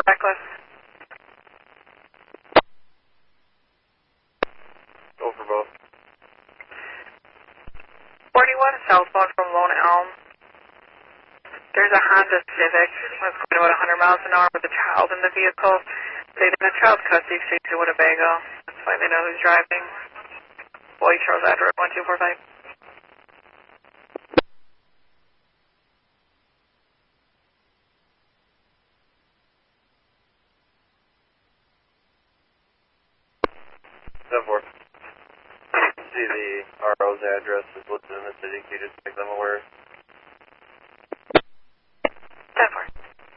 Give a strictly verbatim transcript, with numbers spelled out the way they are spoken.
Reckless. Go for both. forty-one southbound from Lone Elm. There's a Honda Civic that's going about one hundred miles an hour with a child in the vehicle. They did a child custody exchange to Winnebago. That's why they know who's driving. Boy Charles Edward, one two four five. seven four. See the R O's address is listed in the city. Can you just make them aware? seven four.